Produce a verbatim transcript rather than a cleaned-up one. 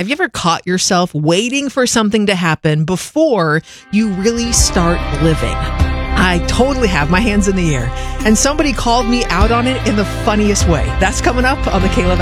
Have you ever caught yourself waiting for something to happen before you really start living? I totally have, my hands in the air. And somebody called me out on it in the funniest way. That's coming up on the Kayla